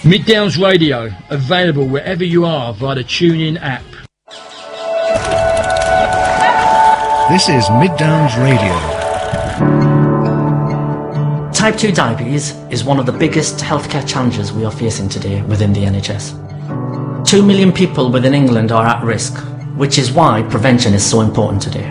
Mid Downs Radio, available wherever you are via the TuneIn app. This is Mid Downs Radio. Type 2 diabetes is one of the biggest healthcare challenges we are facing today within the NHS. 2 million people within England are at risk, which is why prevention is so important today.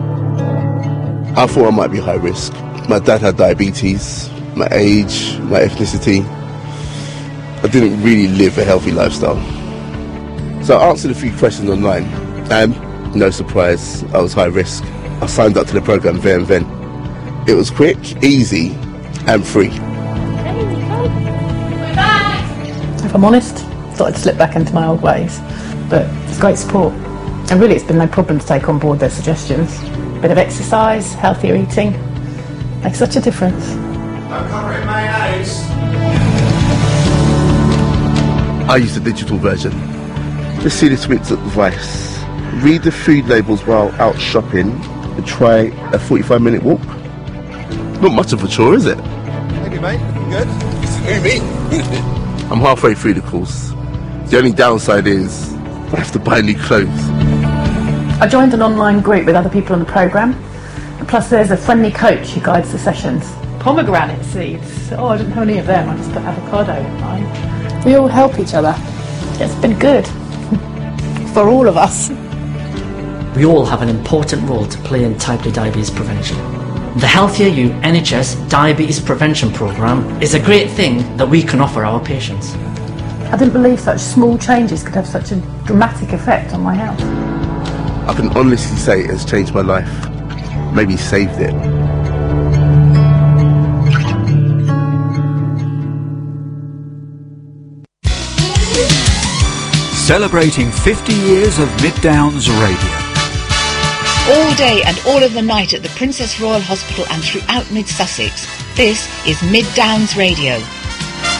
I thought I might be high risk. My dad had diabetes, my age, my ethnicity. I didn't really live a healthy lifestyle. So I answered a few questions online and, no surprise, I was high risk. I signed up to the programme there and then. It was quick, easy and free. If I'm honest, I thought I'd slip back into my old ways. But it's great support. And really it's been no problem to take on board their suggestions. A bit of exercise, healthier eating, makes such a difference. Don't cover it in mayonnaise. I use the digital version. Just see the Twix advice. Read the food labels while out shopping and try a 45-minute walk. Not much of a chore, is it? Thank you, mate. Looking good. It's a new me. I'm halfway through the course. The only downside is I have to buy new clothes. I joined an online group with other people on the programme. And plus there's a friendly coach who guides the sessions. Pomegranate seeds. Oh, I didn't have any of them. I just put avocado in mine. We all help each other. It's been good. For all of us. We all have an important role to play in type 2 diabetes prevention. The Healthier You NHS Diabetes Prevention Programme is a great thing that we can offer our patients. I didn't believe such small changes could have such a dramatic effect on my health. I can honestly say it has changed my life. Maybe saved it. Celebrating 50 years of Mid Downs Radio. All day and all of the night at the Princess Royal Hospital and throughout Mid Sussex. This is Mid Downs Radio.